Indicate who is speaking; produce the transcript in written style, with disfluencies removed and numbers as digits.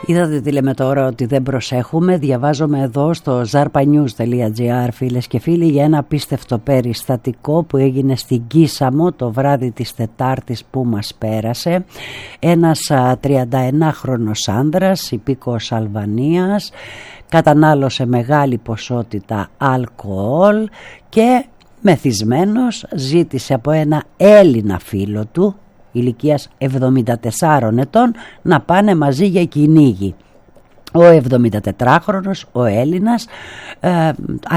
Speaker 1: Είδατε τι λέμε τώρα, ότι δεν προσέχουμε. Διαβάζομαι εδώ στο zarpanews.gr, φίλες και φίλοι, για ένα απίστευτο περιστατικό που έγινε στην Κίσαμο το βράδυ της Τετάρτης που μας πέρασε. Ένας 31χρονος άνδρας, υπήκοος Αλβανίας, κατανάλωσε μεγάλη ποσότητα αλκοόλ και μεθυσμένος ζήτησε από ένα Έλληνα φίλο του ηλικίας 74 ετών να πάνε μαζί για κυνήγι. Ο 74χρονος, ο Έλληνας,